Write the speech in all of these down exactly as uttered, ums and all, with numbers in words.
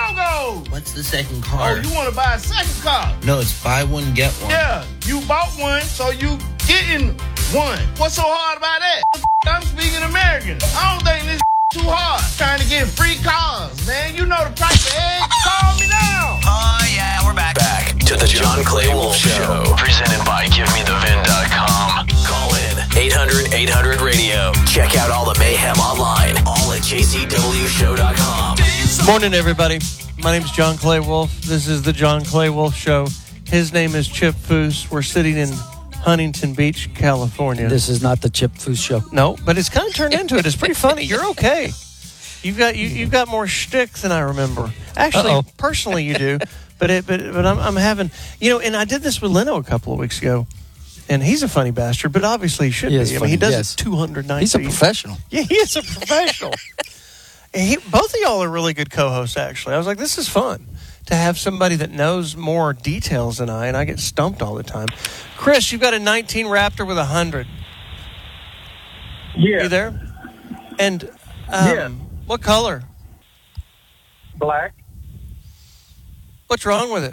go. What's the second Oh, car? you want to buy a second car? No, it's buy one, get one. Yeah, you bought one, so you getting one. What's so hard about that? I'm speaking American. I don't think this too hard. Trying to get free cars, man. You know the price of eggs. Call me now. Oh, yeah, we're back. Back to the John Clay Wolf Show. Presented by Give Me The Vin dot com. Call in eight hundred eight hundred radio. Check out all the mayhem online. All at J C W show dot com. Morning, everybody. My name's John Clay Wolf. This is the John Clay Wolf Show. His name is Chip Foose. We're sitting in Huntington Beach, California. This is not the Chip Foose Show. No, but it's kind of turned into it. It's pretty funny. You're okay. You've got you, you've got more shtick than I remember. Actually, Uh-oh. personally, you do. But it, but but I'm I'm having you know, and I did this with Leno a couple of weeks ago, and he's a funny bastard. But obviously, he should He be. is I mean, funny, he does yes. it two hundred nights. He's a a year. professional. Yeah, he is a professional. And he, both of y'all are really good co-hosts, actually. I was like, this is fun to have somebody that knows more details than I, and I get stumped all the time. Chris, you've got a nineteen Raptor with a one hundred. Yeah. You there? And um, Yeah. what color? Black. What's wrong with it?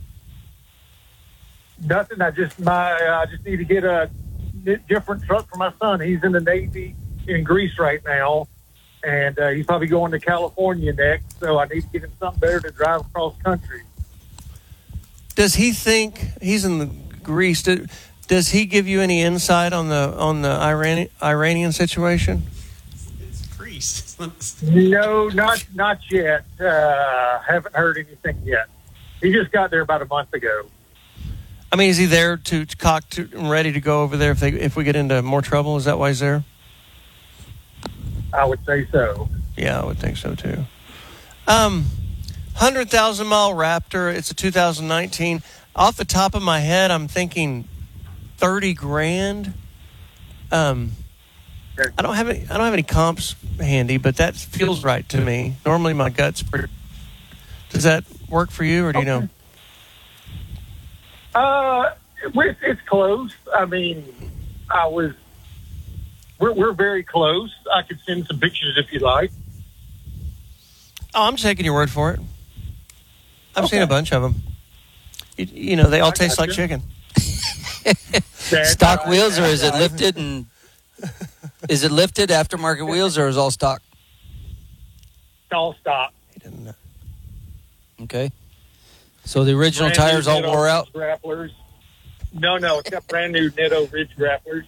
Nothing. I just my I just need to get a different truck for my son. He's in the Navy in Greece right now, and uh, he's probably going to California next. So I need to get him something better to drive across country. Does he think he's in the Greece? do- Does he give you any insight on the on the Iran, Iranian situation? No, not not yet. Uh, haven't heard anything yet. He just got there about a month ago. I mean, is he there to, to cock to, and ready to go over there if they if we get into more trouble? Is that why he's there? I would say so. Yeah, I would think so too. Um, hundred thousand mile Raptor. It's a two thousand nineteen. Off the top of my head, I'm thinking thirty grand. Um, I don't have any. I don't have any comps handy, but that feels right to me. Normally, my gut's pretty. Does that work for you, or do you know? Uh, it's, it's close. I mean, I was. We're we're very close. I could send some pictures if you like. Oh, I'm taking your word for it. I've Okay. seen a bunch of them. You, you know, they all I taste like gotcha. chicken. That's Stock right. wheels, or is it That's right. lifted and is it lifted aftermarket wheels, or is it all stock? All stop. He didn't know. Okay. So the original Brand new tires all Nitto wore out. Ridge grapplers. No, no, it's got brand new Nitto Ridge grapplers.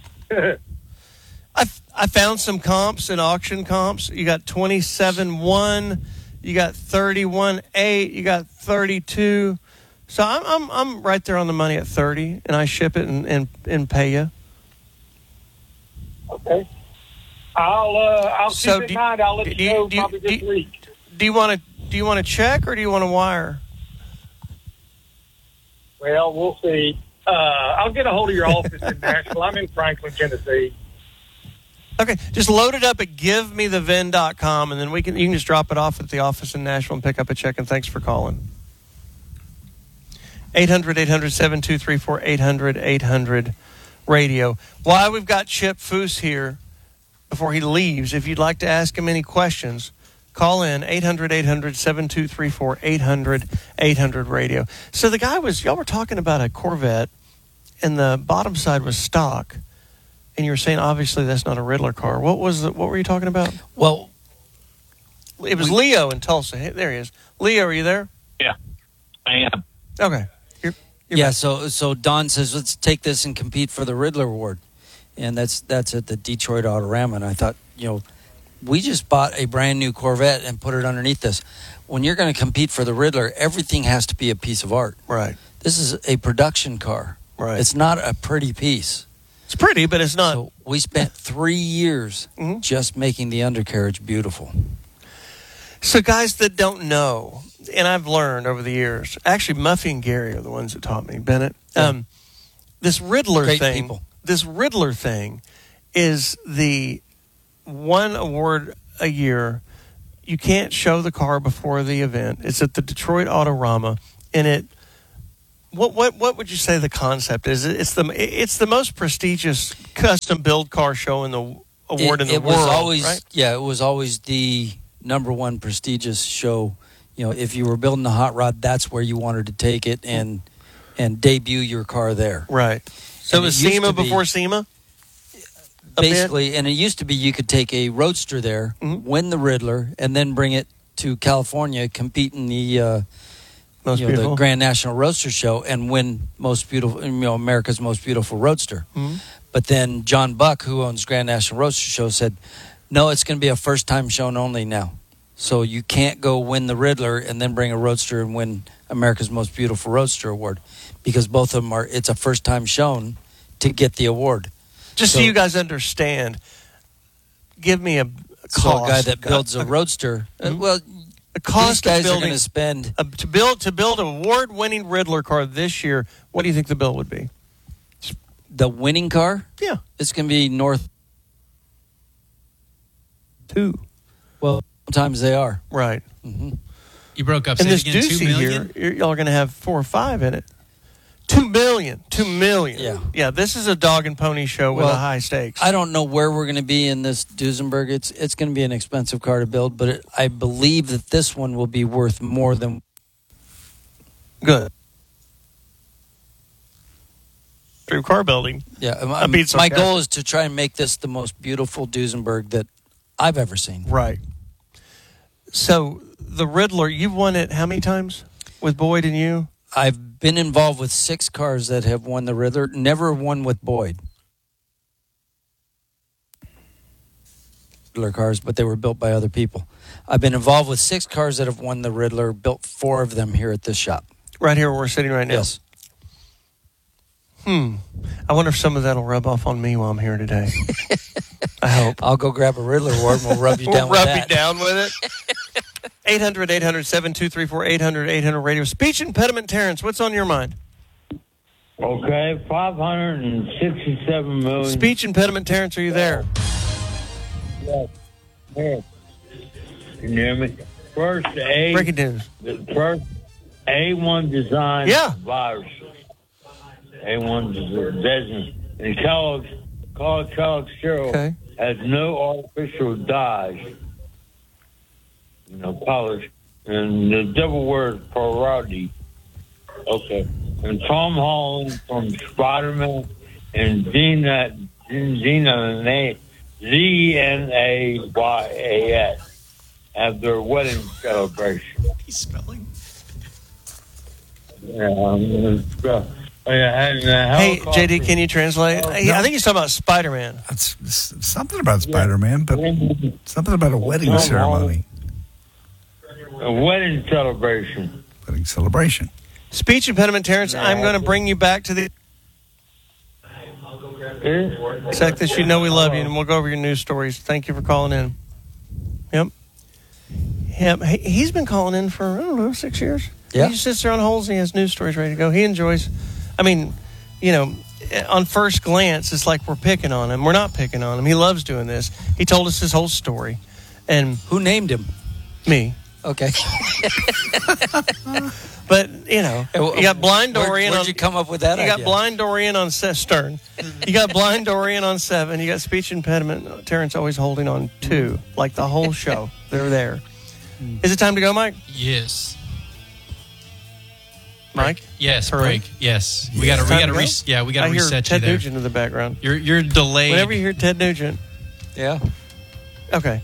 I, I found some comps in auction comps. You got twenty-seven one, you got thirty-one eight, you got thirty-two. So I'm I'm I'm right there on the money at thirty, and I ship it and and, and pay you. Okay. I'll uh, I'll So keep do- in mind. I'll let do you you- know do you- probably this do you- week. Do you want to do you want to check or do you want to wire? Well, we'll see. Uh, I'll get a hold of your office in Nashville. I'm in Franklin, Tennessee. Okay, just load it up at give me the vin dot com, and then we can you can just drop it off at the office in Nashville and pick up a check. And thanks for calling. eight hundred eight hundred seven two three four eight hundred eight hundred radio. Why we've got Chip Foose here before he leaves. If you'd like to ask him any questions, call in eight hundred eight hundred seven two three four eight hundred eight hundred radio. So the guy was y'all were talking about a Corvette, and the bottom side was stock. And you were saying, obviously, that's not a Riddler car. What was the, what were you talking about? Well, It was We- Leo in Tulsa. Hey, there he is. Leo, are you there? I am. Okay. You're, you're yeah. back. So so Don says let's take this and compete for the Riddler Award, and that's that's at the Detroit Autorama. And I thought, you know, we just bought a brand new Corvette and put it underneath this. When you're going to compete for the Riddler, everything has to be a piece of art. Right. This is a production car. Right. It's not a pretty piece. It's pretty, but it's not. So we spent three years Mhm. just making the undercarriage beautiful. So guys that don't know, and I've learned over the years, actually Muffy and Gary are the ones that taught me, Bennett. Yeah. Um, this Riddler Great thing, people. this Riddler thing is the one award a year. You can't show the car before the event. It's at the Detroit Autorama, and it. What what what would you say the concept is? It's the it's the most prestigious custom build car show in the award it, in the it world. was always right? yeah, it was always the number one prestigious show you know, if you were building a hot rod, that's where you wanted to take it and and debut your car there. Right. So And it was it used SEMA to be- before SEMA? A bit? Basically, and it used to be you could take a roadster there, Mhm. win the Riddler, and then bring it to California, compete in the uh, Most you know, the beautiful. Grand National Roadster Show, and win most beautiful, you know, America's most beautiful roadster. Mhm. But then John Buck, who owns Grand National Roadster Show, said, "No, it's going to be a first time shown only now. So you can't go win the Riddler and then bring a roadster and win America's most beautiful roadster award, because both of them are. It's a first time shown to get the award." Just so, So- you guys understand, give me a, a cost. So a guy that builds a roadster, uh, Mhm. well, a cost these guys of are building going to spend. uh, to build to build an award-winning Riddler car this year. What do you think the bill would be? The winning car, Yeah, it's going to be north. two. Well, sometimes they are. Right. hmm You broke up. And Say this it again. Two Doocy million. here, you're- y'all are going to have four or five in it. Two million. Two million. Yeah. Yeah. This is a dog and pony show with Well, a high stakes. I don't know where we're going to be in this Duesenberg. It's it's going to be an expensive car to build, but it, I believe that this one will be worth more than. Good. Through car building. Yeah, my, I'm being my sarcastic. goal is to try and make this the most beautiful Duesenberg that I've ever seen. Right. So the Riddler, you've won it how many times with Boyd and you? I've been involved with six cars that have won the Riddler. Never won with Boyd. Riddler cars, but they were built by other people. I've been involved with six cars that have won the Riddler. Built four of them here at this shop. Right here where we're sitting right now. Yes. Hmm. I wonder if some of that will rub off on me while I'm here today. I hope. I'll go grab a Riddler award and we'll rub you down We'll with rub that. you down with it. eight hundred, eight hundred, seven two three four, eight hundred, eight hundred radio. Speech impediment, Terrence, what's on your mind? Okay, five hundred sixty-seven million. Speech impediment, Terrence, are you there? Yes. Yes. Can you hear me? First A. Breaking news. The first A one design Yeah. virus. A one design. And Kellogg's, Kellogg, Kellogg's cereal Okay. has no artificial dyes. You know, polish. And the double word parody. Okay. And Tom Holland from Spider-Man and Zena, Zena, Z N A Y A S have their wedding celebration. He's spelling. Yeah, um, uh, and, uh, Hey, helicopter- J D, can you translate? Hey, I think he's talking about Spider-Man. That's s- something about Spider-Man, but something about a wedding Tom ceremony, A wedding celebration. wedding celebration. Speech impediment, Terrence, I'm going to bring you back to the Eh? sec that you know we love you, and we'll go over your news stories. Thank you for calling in. Yep. Yep. He- He's been calling in for, I don't know, six years. Yeah. He just sits there on holes and he has news stories ready to go. He enjoys, I mean, you know, on first glance, it's like we're picking on him. We're not picking on him. He loves doing this. He told us his whole story. And Who named him? me. Okay. But, you know, you got Blind Where, Dorian where'd on... you come up with that You got idea? Blind Dorian on se- Stern. You got Blind Dorian on seven. You got speech impediment. Terrence always holding on two, like the whole show. They're there. Is it time to go, Mike? Yes. Mike? Yes. Hurry. Break. Yes. We got to. We Time got to to. go? Res- yeah. We got I to hear reset Ted you there. Nugent in the background. You're you're delayed. Whenever you hear Ted Nugent, Yeah. okay.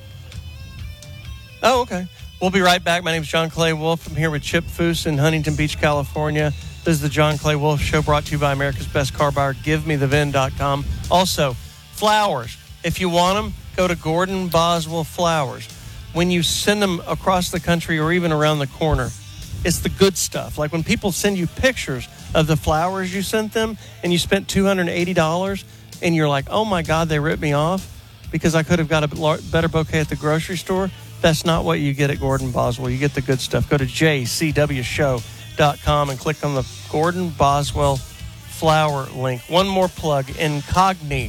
Oh, okay. We'll be right back. My name is John Clay Wolf. I'm here with Chip Foose in Huntington Beach, California. This is the John Clay Wolf Show, brought to you by America's Best Car Buyer, give me the vin dot com. Also, flowers. If you want them, go to Gordon Boswell Flowers. When you send them across the country or even around the corner, it's the good stuff. Like when people send you pictures of the flowers you sent them and you spent two hundred eighty dollars and you're like, oh my God, they ripped me off because I could have got a lar- better bouquet at the grocery store. That's not what you get at Gordon Boswell. You get the good stuff. Go to j c w show dot com and click on the Gordon Boswell flower link. One more plug, Incogni.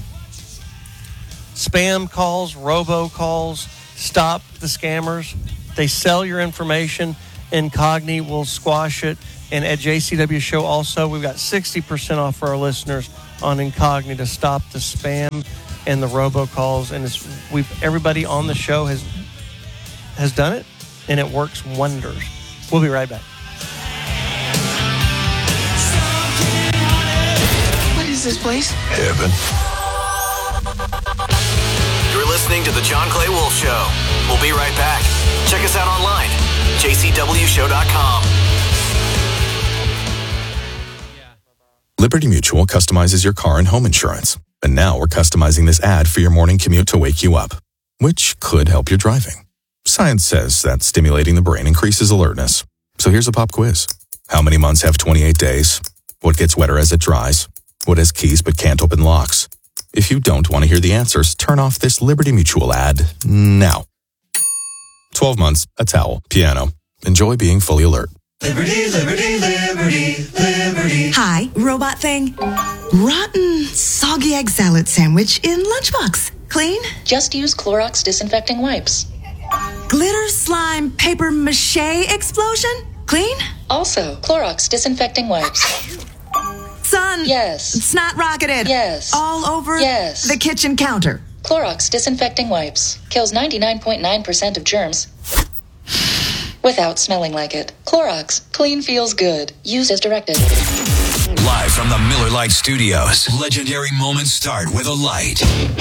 Spam calls, robo calls, stop the scammers. They sell your information. Incogni will squash it. And at J C W Show also, we've got sixty percent off for our listeners on Incogni to stop the spam and the robocalls. And it's, we've everybody on the show has has done it. and it works wonders. We'll be right back. What is this place? Heaven. You're listening to The John Clay Wolf Show. We'll be right back. Check us out online, j c w show dot com. Liberty Mutual customizes your car and home insurance. And now we're customizing this ad for your morning commute to wake you up, which could help your driving. Science says that stimulating the brain increases alertness. So here's a pop quiz. How many months have twenty-eight days? What gets wetter as it dries? What has keys but can't open locks? If you don't want to hear the answers, turn off this Liberty Mutual ad now. twelve months, a towel, piano. Enjoy being fully alert. Liberty, liberty, liberty, liberty. Hi, robot thing. Rotten, soggy egg salad sandwich in lunchbox. Clean? Just use Clorox disinfecting wipes. Glitter, slime, paper mache explosion? Clean? Also, Clorox disinfecting wipes. Son. Yes. Snot rocketed. Yes. All over yes. the kitchen counter. Clorox disinfecting wipes. Kills ninety-nine point nine percent of germs without smelling like it. Clorox. Clean feels good. Use as directed. Live from the Miller Lite Studios. Legendary moments start with a light.